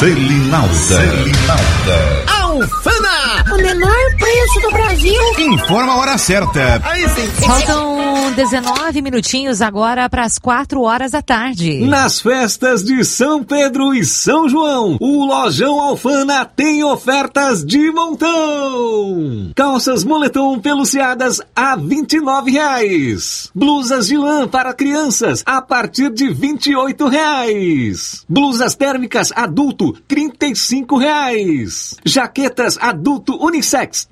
Selinalta. Alfana, o menor preço do Brasil. Informa a hora certa. Aí sim. Faltam 19 minutinhos agora para as 4 horas da tarde. Nas festas de São Pedro e São João, o Lojão Alfana tem ofertas de montão. Calças moletom peluciadas a R$29. Blusas de lã para crianças a partir de R$28. Blusas térmicas adulto R$35. Jaquetas adulto unissex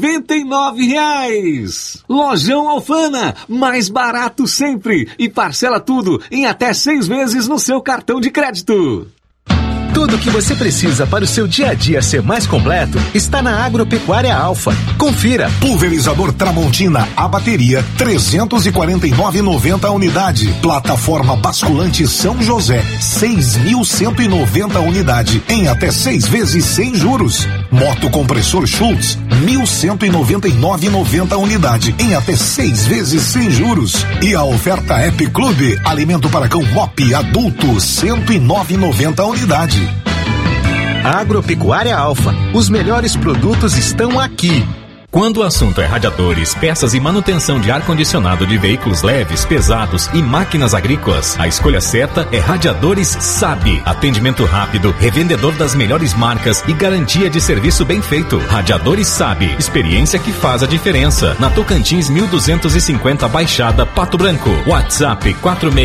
R$99. Lojão Alfana, mais barato sempre e parcela tudo em até 6 vezes no seu cartão de crédito. Tudo o que você precisa para o seu dia a dia ser mais completo está na Agropecuária Alfa. Confira. Pulverizador Tramontina, a bateria, R$349,90 a unidade. Plataforma basculante São José, 6.190 a unidade, em até 6 vezes sem juros. Moto compressor Schultz, R$1.199,90 a unidade, em até 6 vezes sem juros. E a oferta App Clube, alimento para cão Mop adulto, R$109,90 a unidade. Agropecuária Alfa. Os melhores produtos estão aqui. Quando o assunto é radiadores, peças e manutenção de ar-condicionado de veículos leves, pesados e máquinas agrícolas, a escolha certa é Radiadores SAB. Atendimento rápido, revendedor das melhores marcas e garantia de serviço bem feito. Radiadores SAB. Experiência que faz a diferença. Na Tocantins 1250 Baixada, Pato Branco. WhatsApp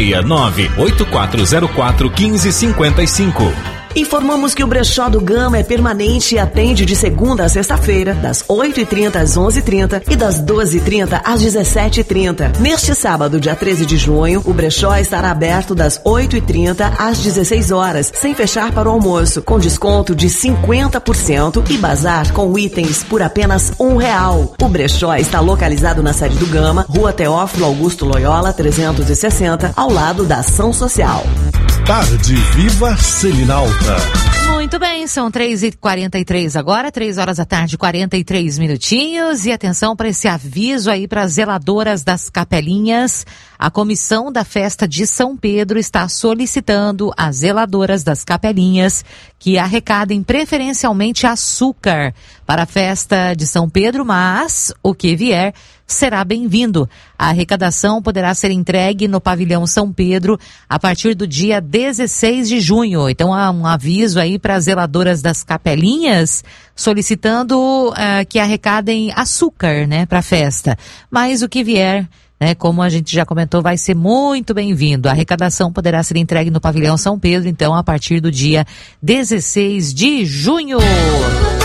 469-8404-1555. Informamos que o Brechó do Gama é permanente e atende de segunda a sexta-feira, das 8h30 às 11h30 e das 12h30 às 17h30. Neste sábado, dia 13 de junho, o Brechó estará aberto das 8h30 às 16 horas, sem fechar para o almoço, com desconto de 50% e bazar com itens por apenas R$1. O Brechó está localizado na sede do Gama, Rua Teófilo Augusto Loyola, 360, ao lado da Ação Social. Tarde Viva Selinalta. Muito bem, são 3h43 agora, 3 horas da tarde, 43 minutinhos. E atenção para esse aviso aí para as zeladoras das capelinhas. A comissão da festa de São Pedro está solicitando às zeladoras das capelinhas que arrecadem preferencialmente açúcar para a festa de São Pedro, mas o que vier será bem-vindo. A arrecadação poderá ser entregue no pavilhão São Pedro a partir do dia 16 de junho. Então há um aviso aí para as zeladoras das capelinhas solicitando que arrecadem açúcar, né, para a festa. Mas o que vier, né, como a gente já comentou, vai ser muito bem-vindo. A arrecadação poderá ser entregue no pavilhão São Pedro, então, a partir do dia 16 de junho.